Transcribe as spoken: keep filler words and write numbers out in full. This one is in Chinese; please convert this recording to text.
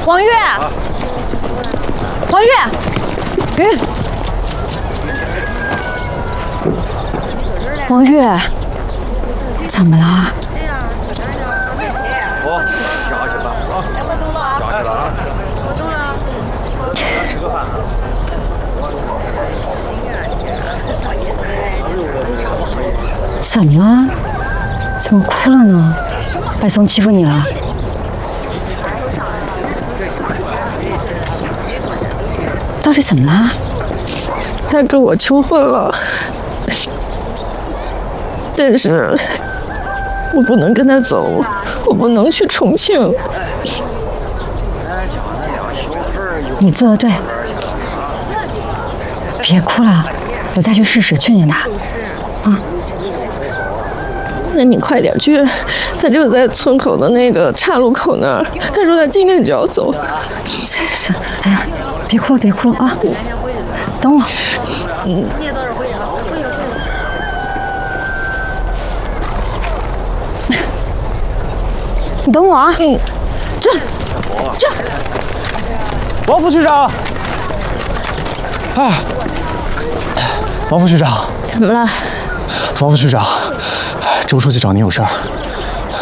王月，王月，月，王月，怎么了？ 哦，下去吧啊！我懂了啊，下去了啊！我懂了。吃个饭啊。 怎么了？怎么哭了呢？白松欺负你了？到底怎么了？ 他跟我求婚了，但是我不能跟他走，我不能去重庆。 你做的对，别哭了，我再去试试，去你哪？啊。 那你快点去，他就在村口的那个岔路口那儿。他说他今天就要走。 行行，哎呀，别哭了，别哭了啊！等我。嗯。你也早点回去啊！回去回去。你等我啊！嗯。这，这。 王副局长。啊，王副局长。 怎么了？ 王副局长。周书记找您有事儿。